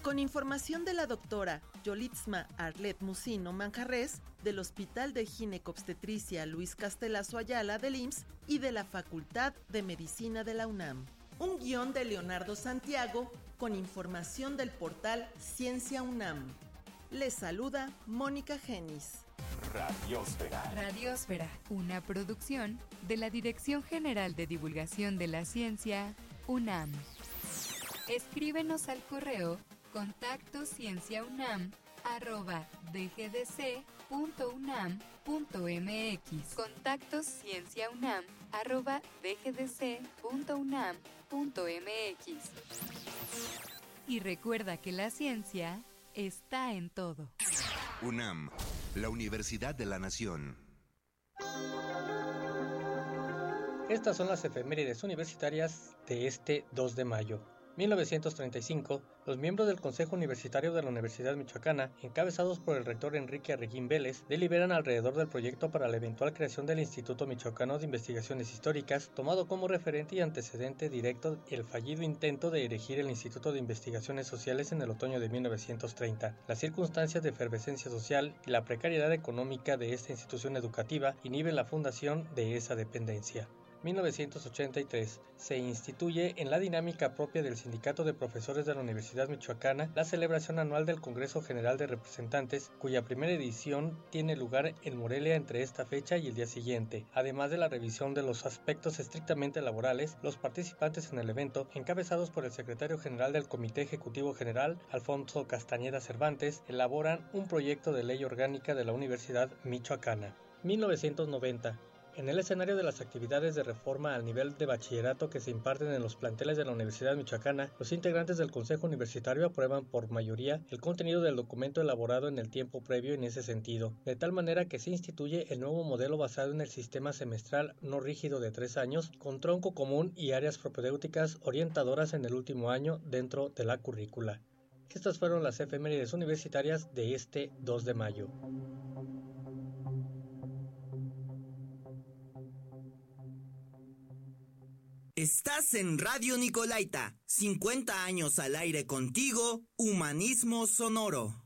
Con información de la doctora Yolitzma Arlet Musino Manjarres, del Hospital de Ginecobstetricia Luis Castelazo Ayala del IMSS y de la Facultad de Medicina de la UNAM. Un guión de Leonardo Santiago con información del portal Ciencia UNAM. Les saluda Mónica Genis. Radiósfera. Radiósfera, una producción de la Dirección General de Divulgación de la Ciencia, UNAM. Escríbenos al correo contactoscienciaunam@dgdc.unam.mx. contactoscienciaunam@dgdc.unam.mx. Y recuerda que la ciencia está en todo. UNAM, la Universidad de la Nación. Estas son las efemérides universitarias de este 2 de mayo. 1935, los miembros del Consejo Universitario de la Universidad Michoacana, encabezados por el rector Enrique Arreguín Vélez, deliberan alrededor del proyecto para la eventual creación del Instituto Michoacano de Investigaciones Históricas, tomado como referente y antecedente directo el fallido intento de erigir el Instituto de Investigaciones Sociales en el otoño de 1930. Las circunstancias de efervescencia social y la precariedad económica de esta institución educativa inhiben la fundación de esa dependencia. 1983. Se instituye en la dinámica propia del Sindicato de Profesores de la Universidad Michoacana la celebración anual del Congreso General de Representantes, cuya primera edición tiene lugar en Morelia entre esta fecha y el día siguiente. Además de la revisión de los aspectos estrictamente laborales, los participantes en el evento, encabezados por el secretario general del Comité Ejecutivo General, Alfonso Castañeda Cervantes, elaboran un proyecto de ley orgánica de la Universidad Michoacana. 1990. En el escenario de las actividades de reforma al nivel de bachillerato que se imparten en los planteles de la Universidad Michoacana, los integrantes del Consejo Universitario aprueban por mayoría el contenido del documento elaborado en el tiempo previo en ese sentido, de tal manera que se instituye el nuevo modelo basado en el sistema semestral no rígido de 3 años, con tronco común y áreas propedéuticas orientadoras en el último año dentro de la currícula. Estas fueron las efemérides universitarias de este 2 de mayo. Estás en Radio Nicolaita, 50 años al aire contigo, humanismo sonoro.